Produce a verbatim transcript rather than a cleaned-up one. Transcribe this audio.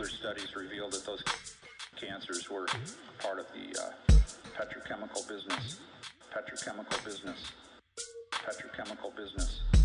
further studies revealed that those cancers were part of the uh, petrochemical business, petrochemical business, petrochemical business.